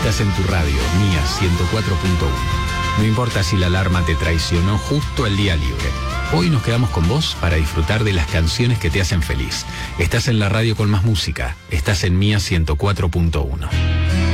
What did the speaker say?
Estás en tu radio, Mía 104.1. No importa si la alarma te traicionó justo el día libre. Hoy nos quedamos con vos para disfrutar de las canciones que te hacen feliz. Estás en la radio con más música. Estás en Mía 104.1.